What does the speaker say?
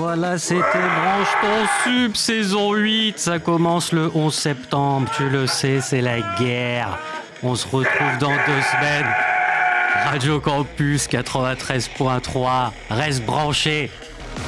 Voilà, c'était Branche ton Sub, saison 8. Ça commence le 11 septembre. Tu le sais, c'est la guerre. On se retrouve dans 2 semaines. Radio Campus 93.3. Reste branché.